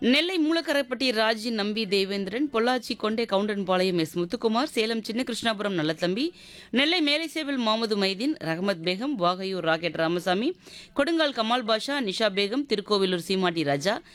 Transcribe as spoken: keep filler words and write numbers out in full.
நெல்லை மூலக்கரைப்பட்டி ராஜி நம்பி தேவேந்திரன், பொள்ளாச்சி கொண்டே கவுண்டன்பாளையம் எஸ் முத்துக்குமார், சேலம் சின்ன கிருஷ்ணாபுரம் நல்லத்தம்பி, நெல்லை மேலைசேவல் முகமது மைதீன், ரஹமத் பேகம், வாகையூர் ராக்கெட் ராமசாமி, கொடுங்கால் கமால் பாஷா, நிஷா பேகம், திருக்கோவிலூர் சீமாட்டி ராஜா,